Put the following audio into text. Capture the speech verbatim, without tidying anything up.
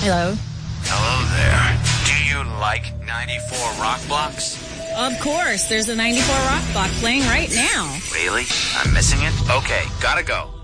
Hello. Hello there. Do you like ninety-four rock blocks? Of course. There's a ninety-four rock block playing right now. Really? I'm missing it? Okay, gotta go.